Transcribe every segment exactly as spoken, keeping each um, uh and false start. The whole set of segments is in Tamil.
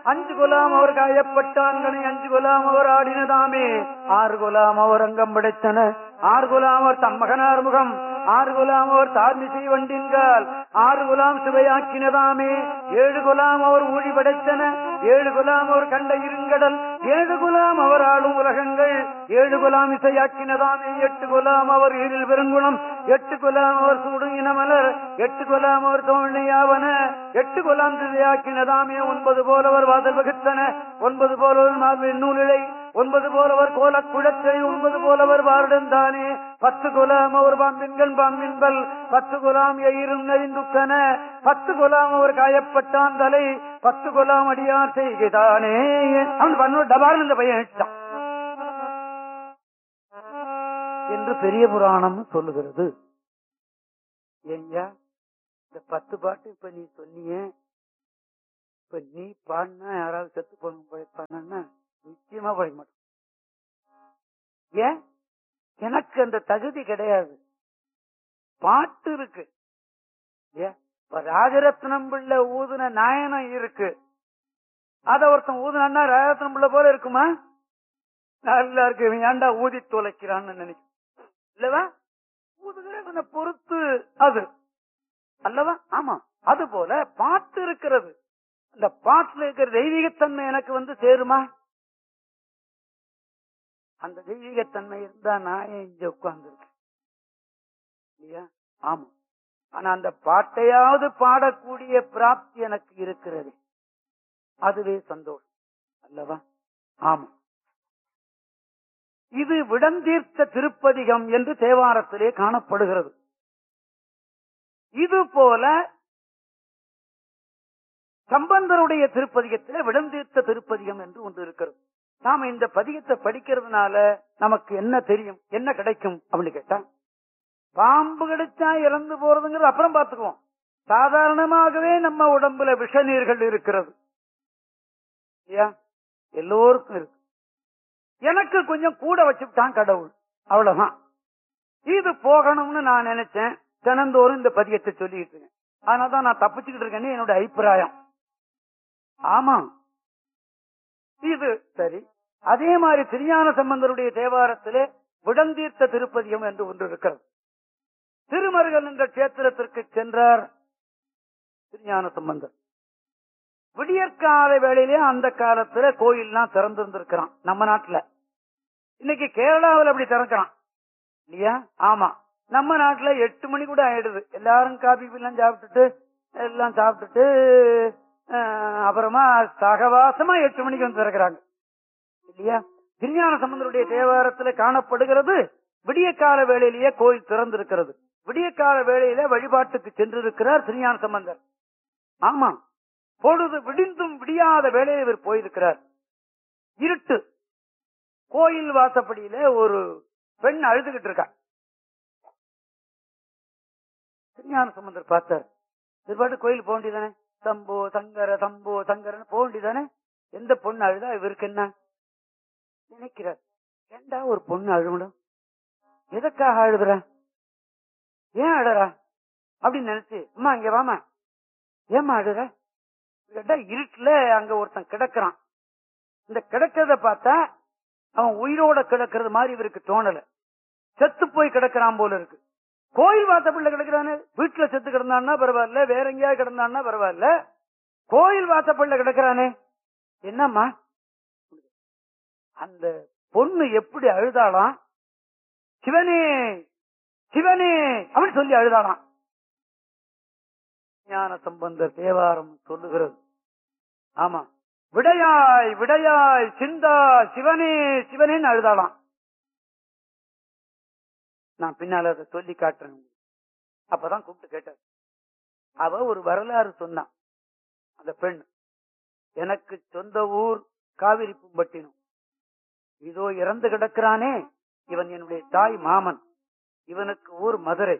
அஞ்சு குலாம் அவர் காயப்பட்டான்கனை அஞ்சு குலாம் அவர் ஆடினதாமே ஆறு குலாம் அவர் அங்கம் படைத்தன ஆறு குலாம் அவர் தம் மகனார் முகம் ஆறு குலாம் அவர் தார்மிசை வண்டின்கால் ஆறு குலாம் சுவையாக்கினதாமே ஏழு குலாம் அவர் ஊழி படைத்தன ஏழு குலாம் அவர் கண்ட இருங்கடல் ஏழு குலாம் அவர் ஆளும் உலகங்கள் ஏழு குலாம் இசையாக்கினதாமே எட்டு குலாம் அவர் ஈரில் பெருங்குணம் எட்டு குலாம் அவர் சூடும் இனமலர் எட்டு குலாம் அவர் தோல்னையாவன எட்டு குலாம் திசையாக்கினதாமே ஒன்பது போலவர் வாசல் வகுத்தன ஒன்பது போலவர் மார்பின் நூலிலை ஒன்பது போலவர் கோல குளத்தை ஒன்பது போலவர் வாருடன்தானே பத்து குலாம் அவர் பாம்பின்கள் பாம்பின்பல் பத்து குலாம் எயிரும் நெறிந்துக்கன பத்து குலாம் அவர் காயப்பட்டான் தலை பத்து குலாம் அடியார் செய்கிறானே அவன் பண்ண டபால் இந்த பையன் இட்டான் என்று பெரிய புராணம் சொல்லுகிறது. ஏய்யா இந்த பத்து பாட்டு இப்ப நீ சொன்னிய இப்ப நீ பாடினா யாராவது செத்து போன பழைப்பானா நிச்சயமா பழைக்க மாட்டோம். ஏன் எனக்கு அந்த தகுதி கிடையாது. பாட்டு இருக்கு. ஏன் இப்ப ராஜரத்னம் பிள்ளை ஊதுன நாயனம் இருக்கு. அத ஒருத்தன் ஊதுனா ராஜரத்னம் பிள்ளை போல இருக்குமா? நல்லா இருக்கு. இவன் ஏன்டா ஊதி தொலைக்கிறான்னு நினைக்கும் இல்லவா? ஊதுகிறவனை பொறுத்து அது அல்லவா? ஆமா. அது போல பாட்டு இருக்கிறது. அந்த பாட்டுல இருக்கிற தெய்வீகத்தன்மை எனக்கு வந்து சேருமா? அந்த தெய்வீகத்தன்மை இருந்தா நான் இங்க உட்கார்ந்து இருக்கேன் இல்லையா? ஆமா. ஆனா அந்த பாட்டையாவது பாடக்கூடிய பிராப்தி எனக்கு இருக்கிறது. அதுவே சந்தோஷம் அல்லவா? ஆமா. இது விடந்தீர்த்த திருப்பதிகம் என்று தேவாரத்திலே காணப்படுகிறது. இது போல சம்பந்தருடைய திருப்பதிகத்திலே விடந்தீர்த்த திருப்பதிகம் என்று ஒன்று இருக்கிறது. நாம இந்த பதிகத்தை படிக்கிறதுனால நமக்கு என்ன தெரியும், என்ன கிடைக்கும் அப்படின்னு கேட்டா, பாம்பு கிடைச்சா இறந்து போறதுங்கிறது அப்புறம் பார்த்துக்குவோம். சாதாரணமாகவே நம்ம உடம்புல விஷ நீர்கள் இருக்கிறது. எல்லோருக்கும் இருக்கு. எனக்கு கொஞ்சம் கூட வச்சுட்டான் கடவுள், அவ்வளவுதான். இது போகணும்னு நான் நினைச்சேன். தினந்தோறும் இந்த பதியத்தை சொல்லிட்டு இருக்கேன். அதனாலதான் நான் தப்பிச்சுக்கிட்டு இருக்கேன்னு என்னோட அபிப்பிராயம். ஆமா, இது சரி. அதே மாதிரி திருஞான சம்பந்தருடைய தேவாரத்திலே விடந்தீர்த்த திருப்பதியம் என்று ஒன்று இருக்கிறது. திருமருகல் என்ற கஷேத்திரத்திற்கு சென்றார் திருஞான சம்பந்தர். விடியற்கால வேளையிலே அந்த காலத்துல கோயில்லாம் திறந்திருந்திருக்கிறான் நம்ம நாட்டுல. இன்னைக்கு கேரளாவில் அப்படி திறக்கிறான் இல்லையா? ஆமா. நம்ம நாட்டுல எட்டு மணி கூட ஆயிடுது. எல்லாரும் காபி எல்லாம் சாப்பிட்டுட்டு எல்லாம் சாப்பிட்டுட்டு அப்புறமா சகவாசமா எட்டு மணிக்கு வந்து திறக்கிறாங்க இல்லையா? திருஞான சம்பந்தருடைய தேவாரத்துல காணப்படுகிறது. விடிய கால வேளையிலேயே கோயில் திறந்திருக்கிறது. விடிய கால வேளையில வழிபாட்டுக்கு சென்றிருக்கிறார் திருஞான சம்பந்தர். ஆமா. பொழுது விடிந்தும் விடியாத வேளையில் இவர் போயிருக்கிறார். இருட்டு. கோயில் வாசப்படியில ஒரு பெண் அழுதுகிட்டு இருக்கா. திருஞான சம்பந்தர் பார்த்தார். திருப்பாட்டு கோயில் போக வேண்டியதானே, சம்போ சங்கர சம்போ சங்கரன்னு போக வேண்டியதானே. எந்த பொண்ணு அழுதா இவருக்கு என்ன நினைக்கிறார்? ஏண்டா ஒரு பொண்ணு அழுகணும், எதற்காக அழுதுற, ஏன் அழுறா அப்படின்னு நினைச்சு, அம்மா இங்க வாமா, ஏமா அழுற கேட்டா, இருட்டுல அங்க ஒருத்தன் கிடக்குறான். இந்த கிடக்கிறத பார்த்தா அவன் உயிரோட கிடக்கிறது மாதிரி இவருக்கு தோணல. செத்து போய் கிடக்கிறான் போல இருக்கு. கோயில் வாசப்படியில கிடக்கிறானே. வீட்டுல செத்து கிடந்தான்னா பரவாயில்ல, வேற எங்கேயாவது கிடந்தான்னா பரவாயில்ல, கோயில் வாசப்படியில கிடக்கிறானே என்னம்மா? அந்த பொண்ணு எப்படி அழுதாளாம், சிவனே சிவனே அப்படின்னு சொல்லி அழுதாளாம். ஞான சம்பந்தர் தேவாரம் சொல்லுகிறது. ஆமா. விடையாய் விடையாய் சிந்தா சிவனே சிவனேன்னு அழுதாளாம். நான் பின்னால அதை சொல்லி காட்டுறேன். அப்பதான் கூப்பிட்டு கேட்டார். அவ ஒரு வரலாறு சொன்னான். அந்த பெண், எனக்கு சொந்த ஊர் காவிரி பூம்பட்டினம், இதோ இறந்து கிடக்கிறானே இவன் என்னுடைய தாய் மாமன், இவனுக்கு ஊர் மதுரை.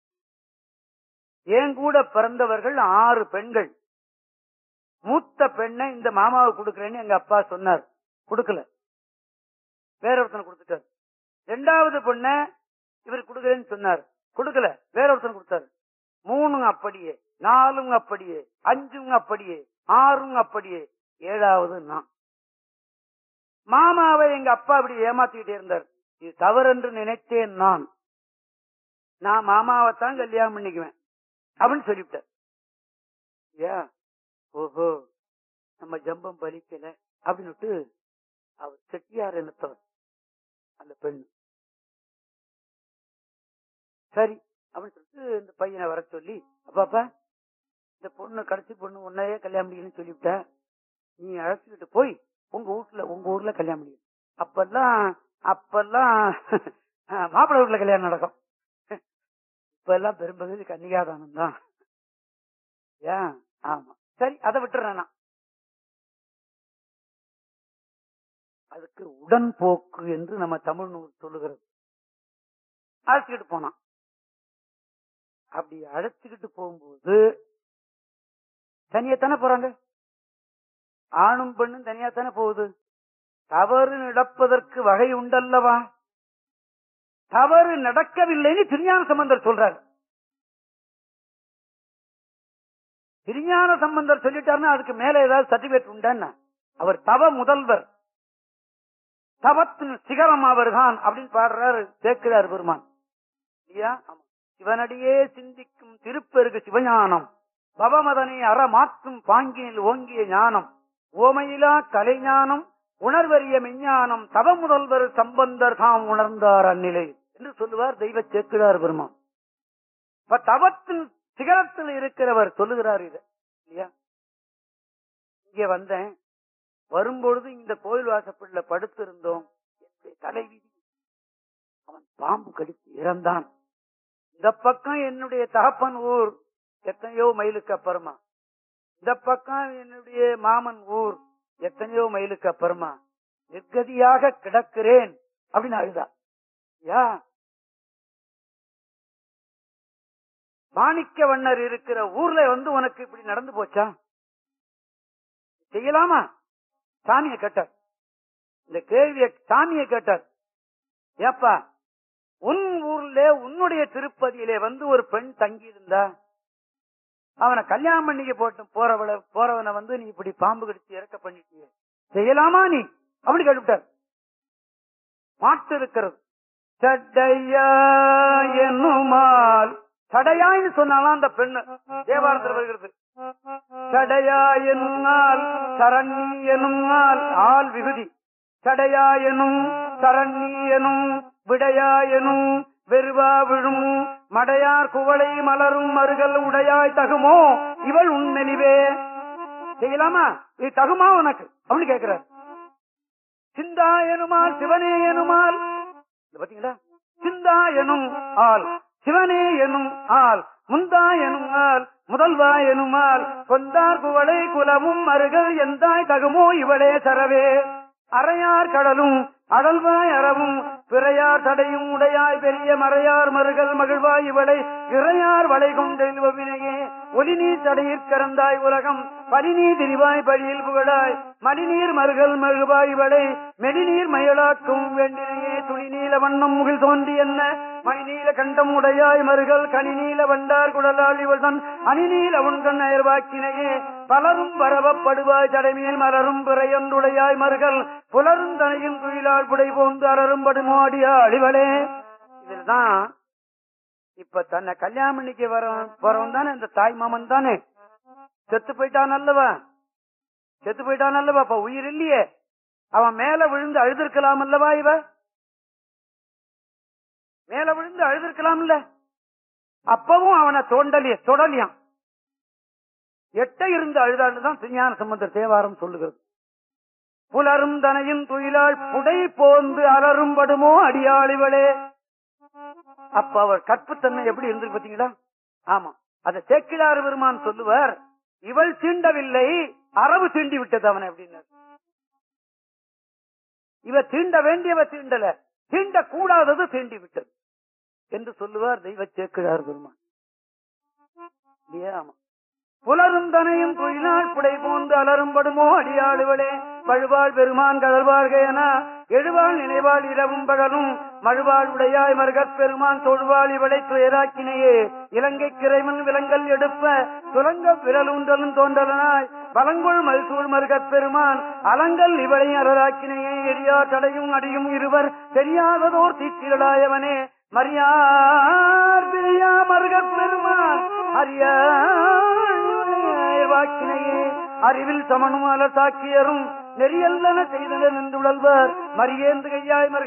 என் கூட பிறந்தவர்கள் ஆறு பெண்கள். மூத்த பெண்ணை இந்த மாமாவை கொடுக்கிறேன்னு எங்க அப்பா சொன்னார், கொடுக்கல, வேற ஒருத்தனை கொடுத்துட்டார். ரெண்டாவது பொண்ணை இவர் கொடுக்கிறேன்னு சொன்னார், கொடுக்கல, வேற ஒருத்தனை கொடுத்தாரு. மூணும் அப்படியே, நாலும் அப்படியே, அஞ்சும் அப்படியே, ஆறும் அப்படியே, ஏழாவது நான். மாமாவை எங்க அப்பா அப்படி ஏமாத்திக்கிட்டே இருந்தார். இது தவறென்று நினைத்தேன் நான். நான் மாமாவைத்தான் கல்யாணம் பண்ணிக்குவேன் அப்படின்னு சொல்லிவிட்டார். ஏ ஓஹோ நம்ம ஜம்பம் பலிக்கல அப்படின்னு அவர் செட்டியார் இனத்தவர் அந்த பெண். சரி அப்படின்னு சொல்லிட்டு இந்த பையனை வர சொல்லி, அப்பாப்பா இந்த பொண்ணு கடைசி பொண்ணு உன்னையே கல்யாணம் பண்ணிக்கணும்னு சொல்லிவிட்ட, நீ அழைச்சிக்கிட்டு போய் உங்க வீட்டுல உங்க ஊர்ல கல்யாணம் பண்ணிக்கணும். அப்பெல்லாம் அப்பெல்லாம் மாப்பிள்ளை வீட்டுல கல்யாணம் நடக்கும். இப்ப எல்லாம் பெரும்பகுதி கன்னிகாதானம் தான். ஏன் ஆமா சரி அதை விட்டுறேன். அதுக்கு உடன்போக்கு என்று நம்ம தமிழ் நூல் சொல்லுகிறது. அழைச்சிக்கிட்டு போனான். அப்படி அழைச்சுக்கிட்டு போகும்போது தனியாத்தானே போறாங்க, ஆணும் பெண்ணும் தனியாத்தானே போகுது. தவறு நடப்பதற்கு வகை உண்டல்லவா? தவறு நடக்கவில்லைன்னு திருஞான சம்பந்தர் சொல்றார். திருஞான சம்பந்தர் சொல்லிட்டாருன்னா அதுக்கு மேல ஏதாவது சர்டிபிகேட் உண்டான்னா? அவர் தவ முதல்வர், தவத்தின் சிகரம் அவர்தான் அப்படின்னு பாடுறாரு சேக்கிழார் பெருமான். சிவனடியே சிந்திக்கும் திருப்பெருகு சிவஞானம், பவமதனை அற மாற்றும் பாங்கினில் ஓங்கிய ஞானம், ஓமையிலா கலைஞானம், உணர்வறிய மெஞ்ஞானம், தவ முதல்வர் சம்பந்தர் தாம் உணர்ந்தார் அந்நிலை என்று சொல்லுவார் தெய்வ சேக்கிழார் பெருமான். இப்ப தவத்தின் சிகரத்தில் இருக்கிறவர் சொல்லுகிறார் இது இல்லையா? இங்கே வந்தேன், வரும்பொழுது இந்த கோயில் வாசப்படில படுத்து இருந்தோம். தலைவிதி அவன் பாம்பு கடித்து இறந்தான். இந்த பக்கம் என்னுடைய தகப்பன் ஊர் எத்தனையோ மைலுக்கு அப்புறமா, இந்த பக்கம் என்னுடைய மாமன் ஊர் எத்தனையோ மைலுக்கு அப்புறமா, நிர்கதியாக கிடக்கிறேன் அப்படின்னு அழுதா. யா மாணிக்க வண்ணர் இருக்கிற ஊர்ல வந்து உனக்கு இப்படி நடந்து போச்சா, செய்யலாமா? சாமியை கேட்டார். இந்த கேள்வியை சாமியை கேட்டார். ஏப்பா உன் ஊர்ல உன்னுடைய திருப்பதியிலே வந்து ஒரு பெண் தங்கி இருந்தா, அவனை கல்யாணம் பண்ணிக்க போட்டு போறவள போறவனை வந்து நீ இப்படி பாம்பு கடிச்சு இறக்க பண்ணிட்டிய, செய்யலாமா நீ அப்படி கேட்டுட்டார். மாட்டு இருக்கிறது. சடையா என்னுமால், சடையான்னு சொன்னாலும் அந்த பெண்ணு தேவாரத்தில் வருகிறது. சடையா என்னால் சரண்ணி எனும் ஆள் விகுதி, சடையா எனும் சரண்ணி எனும் விடையா எனும் வெறுவா விழும் மடையார் குவளை மலரும் மருகல் உடையாய் தகுமோ இவள் உண்மெலிவே, செய்யலாமா இது தகுமா உனக்கு அப்படின்னு கேட்கிறார். சிந்தா எனுமால் சிவனே எனுமால், பாத்தீங்களா? சிந்தா எனும் ஆள் சிவனே எனும் ஆள், முந்தா எனும் ஆள் முதல்வா எனுமால், கொந்தார் குவளை குலமும் மருகல் எந்தாய் தகுமோ இவளே சரவே, அறையார் கடலும் அடல்வாய் அறவும் பிறையார் தடையும் உடையாய் பெரிய மறையார் மருகல் மகிழ்வாய் இவளை இறையார் வளை கொண்டெல்வினையே, ஒலிநீர் தடையிற் கறந்தாய் உலகம் பலிநீர் திரிவாய் பழியில் புகழாய், மலிநீர் மருகல் மகிழ்வாய் இவளை மெடிநீர் மயலாக்கும் வேண்டினையே, துணிநீல வண்ணம் முகில் தோன்றி என்ன மணிநீல கண்டம் உடையாய் மருகல் கனிநீல வண்டார் குடலாள் இவள் தன் அணிநீல உண்கண் அயர்வாக்கினையே, பலரும் பரவப்படுவாய் தடைமேல் மலரும் பிறையொன்றுடையாய் மருகல் புலரும் தனையும் துயிலாள் புடை போந்து அலரும் படுமோ அடியா அழிவளே. இதுதான் இப்ப தன்னை கல்யாணம் பண்ணிக்க வர போறவன் தானே இந்த தாய் மாமன் தானே. செத்து போயிட்டான் அல்லவா, செத்து போயிட்டான் அல்லவா, அப்ப உயிர் இல்லையே, அவன் மேல விழுந்து அழுதிருக்கலாம் அல்லவா, இவ மேல விழுந்து அழுதிருக்கலாம் இல்ல, அப்பவும் அவனை தோண்டலிய தொடலியான் எட்ட இருந்து அழுதான்னு தான் திருஞான சம்பந்தர் தேவாரம் சொல்லுகிறது. புலரும் தனையும் துயிலாள் புடை போந்து அலரும் படுமோ அடியாளிவளே. அப்ப அவர் கற்புத்தன்மை எப்படி இருந்து பாத்தீங்களா? ஆமா, அத சேக்கிழார் பெருமான் சொல்லுவார், இவள் தீண்டவில்லை அரவு தீண்டி விட்டது அவனை அப்படின்னு. இவ தீண்ட வேண்டியவ தீண்டல, தீண்ட கூடாதது தீண்டி விட்டது என்று சொல்லுவார் தெய்வ சேக்கிழார் பெருமான். ஆமா, புலரும் தனையும் துயிலாள் புடை போந்து அலரும் படுமோ அடியாளுவளே, பழுவாள் பெருமான் கடல்வாழ்கையன எழுவாள் நினைவாள் இரவும் பகலும் மழுவாள் உடையாய் மருகற் பெருமான் தொழுவாள் இவளை துயராக்கினையே, இலங்கை கிரைமன் விலங்கல் எடுப்ப துலங்க விரலூன்றலும் தோன்றலனாய் பலங்கொள் மல்சூழ் மருகப் பெருமான் அலங்கல் இவளை அரராக்கினையே எரியா தடையும் அடியும் இருவர் தெரியாததோர் தீச்சிகளாயவனே மரியார் பிரியா மருகப் பெருமான் அரியாக்கினையே அறிவில் சமனும் அலசாக்கியரும் நெறியல்லன செய்தனர் என்று உழல்வர் மரியேந்து கையாய் மருக